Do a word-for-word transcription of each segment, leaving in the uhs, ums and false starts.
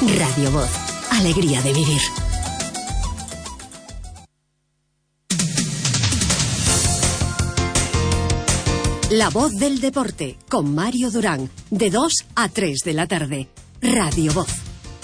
Radio Voz, alegría de vivir. La Voz del Deporte, con Mario Durán, de dos a tres de la tarde. Radio Voz.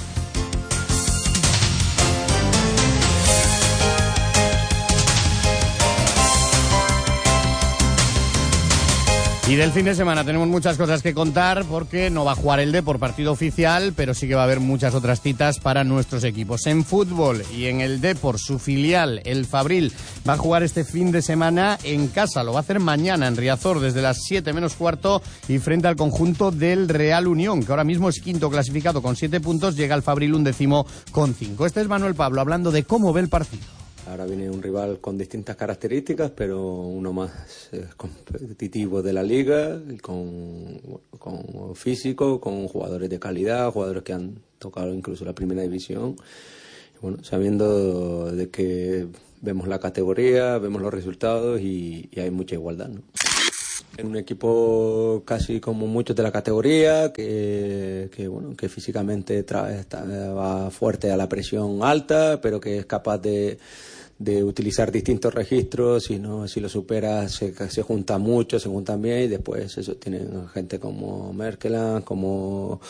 Y del fin de semana tenemos muchas cosas que contar porque no va a jugar el Depor partido oficial, pero sí que va a haber muchas otras citas para nuestros equipos. En fútbol y en el Depor, su filial, el Fabril, va a jugar este fin de semana en casa. Lo va a hacer mañana en Riazor desde las siete menos cuarto y frente al conjunto del Real Unión, que ahora mismo es quinto clasificado con siete puntos. Llega el Fabril undécimo con cinco. Este es Manuel Pablo hablando de cómo ve el partido. Ahora viene un rival con distintas características, pero uno más eh, competitivo de la liga, con, con físico, con jugadores de calidad, jugadores que han tocado incluso la primera división. Y bueno, sabiendo de que vemos la categoría, vemos los resultados y, y hay mucha igualdad, ¿no? En un equipo casi como muchos de la categoría, que, que bueno, que físicamente tra- está, va fuerte a la presión alta, pero que es capaz de, de utilizar distintos registros. Y no, si lo supera se, se juntan mucho, se juntan bien, y después eso tienen gente como Merkeland, como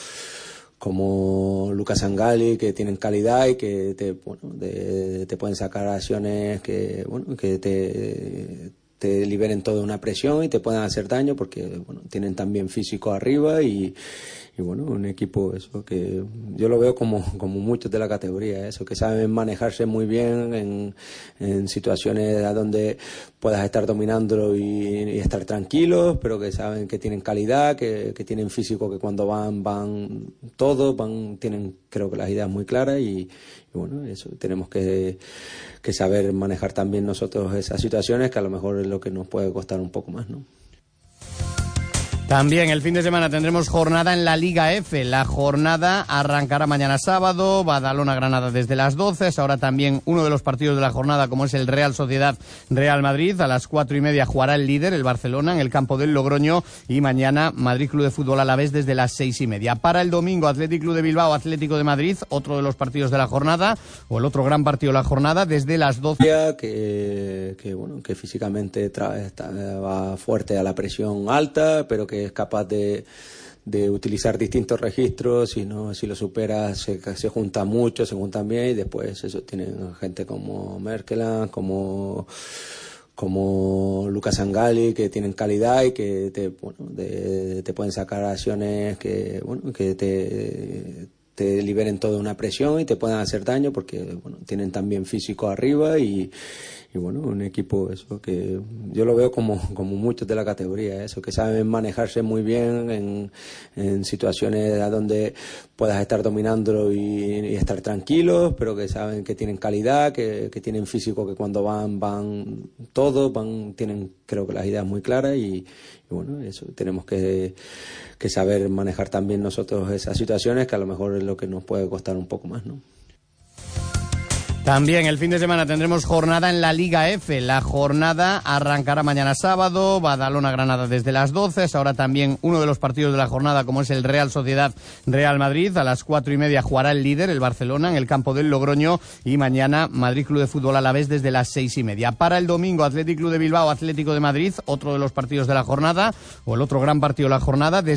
como Lucas Angali, que tienen calidad y que te, bueno, de, te pueden sacar acciones que, bueno, que te te liberen toda una presión y te puedan hacer daño, porque bueno, tienen también físico arriba y, y bueno, un equipo eso que yo lo veo como, como muchos de la categoría, eso, que saben manejarse muy bien en, en situaciones a donde puedas estar dominándolo y, y estar tranquilos, pero que saben que tienen calidad, que, que tienen físico, que cuando van, van todos, van, tienen creo que las ideas muy claras y, y bueno, eso tenemos que, que saber manejar también nosotros esas situaciones, que a lo mejor es lo que nos puede costar un poco más, ¿no? También el fin de semana tendremos jornada en la Liga F. La jornada arrancará mañana sábado, Badalona-Granada desde las doce. Ahora también uno de los partidos de la jornada, como es el Real Sociedad-Real Madrid. A las cuatro y media jugará el líder, el Barcelona, en el campo del Logroño. Y mañana Madrid Club de Fútbol Alavés desde las seis y media. Para el domingo, Athletic Club de Bilbao, Atlético de Madrid, otro de los partidos de la jornada, o el otro gran partido de la jornada, desde las doce. Que, que, bueno, que físicamente tra- está, va fuerte a la presión alta, pero que es capaz de, de utilizar distintos registros. Y no, si lo supera se, se juntan mucho, se juntan bien, y después eso tienen gente como Merkeland, como como Lucas Angali, que tienen calidad y que te, bueno, de, te pueden sacar acciones que, bueno, que te te liberen toda una presión y te puedan hacer daño, porque bueno, tienen también físico arriba y, y bueno, un equipo eso que yo lo veo como, como muchos de la categoría, eso, que saben manejarse muy bien en, en situaciones a donde puedas estar dominándolo y, y estar tranquilos, pero que saben que tienen calidad, que, que tienen físico, que cuando van, van todos, van, tienen creo que las ideas muy claras y, y bueno, eso tenemos que, que saber manejar también nosotros esas situaciones, que a lo mejor es lo que nos puede costar un poco más, ¿no? También el fin de semana tendremos jornada en la Liga F. La jornada arrancará mañana sábado, Badalona-Granada desde las doce. Ahora también uno de los partidos de la jornada, como es el Real Sociedad-Real Madrid. A las cuatro y media jugará el líder, el Barcelona, en el campo del Logroño. Y mañana Madrid Club de Fútbol Alavés desde las seis y media. Para el domingo, Athletic Club de Bilbao, Atlético de Madrid, otro de los partidos de la jornada, o el otro gran partido de la jornada. Desde